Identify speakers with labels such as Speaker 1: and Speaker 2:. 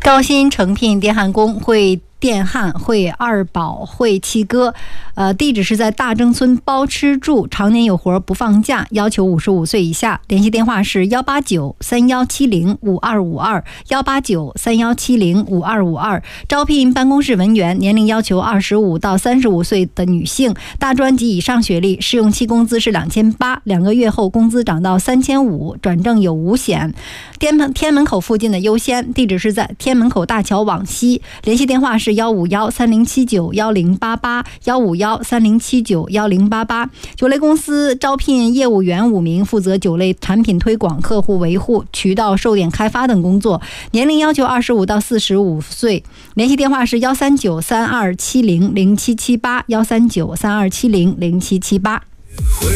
Speaker 1: 高新诚聘电焊工，会电焊、会二保、会七哥，地址是在大正村包吃住，常年有活不放假，要求55岁以下。联系电话是189-3170-5252 189-3170-5252。招聘办公室文员，年龄要求25到35岁的女性，大专及以上学历，试用期工资是2800，2个月后工资涨到3500，转正有5险。天门口附近的优先，地址是在天门口大桥往西。联系电话是151-3079-1088 151-3079-1088。酒类公司招聘业务员5名，负责酒类产品推广、客户维护、渠道售点开发等工作，年龄要求25到45岁。联系电话是139-3270-0778 139-3270-0778。